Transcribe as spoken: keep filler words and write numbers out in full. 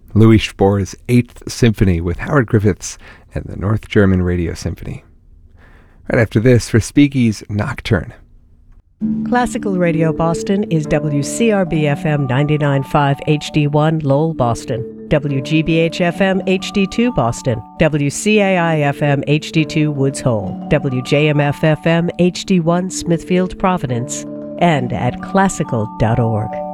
Louis Spohr's Eighth Symphony with Howard Griffiths and the North German Radio Symphony. Right after this, Respighi's Nocturne. Classical Radio Boston is W C R B F M ninety-nine point five H D one Lowell, Boston, W G B H F M H D two Boston, W C A I F M H D two Woods Hole, W J M F F M H D one Smithfield, Providence, and at classical dot org.